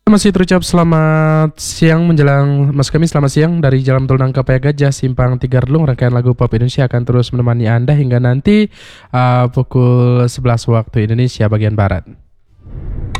Masih terucap selamat siang menjelang Mas Kami, selamat siang dari Jalan Tol Nangka Gajah Simpang Tiga Relung. Rangkaian lagu pop Indonesia akan terus menemani Anda hingga nanti pukul 11 waktu Indonesia bagian Barat.